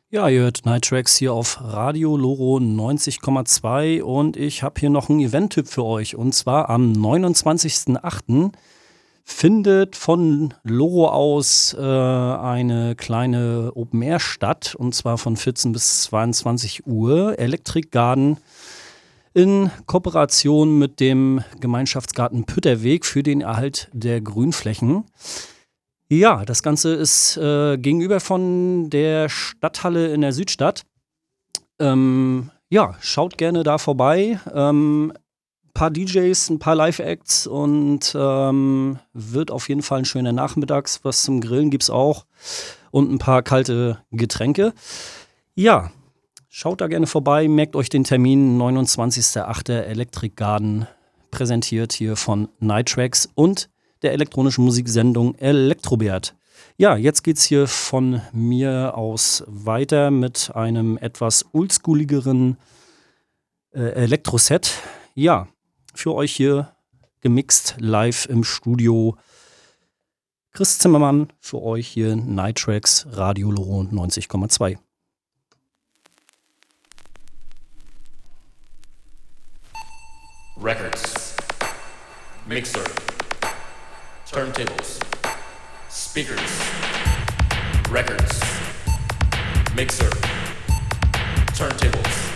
Ja, ihr hört Night Tracks hier auf Radio Loro 90,2 und ich habe hier noch einen Event-Tipp für euch. Und zwar am 29.08. findet von Loro aus eine kleine Open-Air statt. Und zwar von 14 bis 22 Uhr. Electric Garden in Kooperation mit dem Gemeinschaftsgarten Pütterweg für den Erhalt der Grünflächen. Ja, das Ganze ist gegenüber von der Stadthalle in der Südstadt. Ja, schaut gerne da vorbei. Paar DJs, ein paar Live-Acts und wird auf jeden Fall ein schöner Nachmittags. Was zum Grillen gibt's auch und ein paar kalte Getränke. Ja, schaut da gerne vorbei, merkt euch den Termin, 29.08. Electric Garden, präsentiert hier von Night Tracks und der elektronischen Musiksendung Elektrobert. Ja, jetzt geht's hier von mir aus weiter mit einem etwas oldschooligeren Elektroset. Ja, für euch hier gemixt live im Studio. Chris Zimmermann für euch hier Night Tracks Radio Loro 90,2. Records, mixer, turntables, speakers, records, mixer, turntables,